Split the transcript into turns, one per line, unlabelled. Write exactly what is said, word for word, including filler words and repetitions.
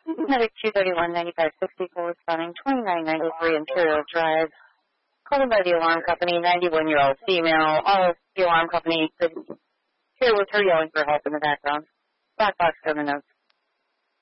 Medic two thirty-one ninety-five sixty-four, responding twenty-nine ninety-three Imperial Drive. Called in by the alarm company, ninety-one-year-old female. All the alarm company could hear was her yelling for help in the background. Black box, seven notes.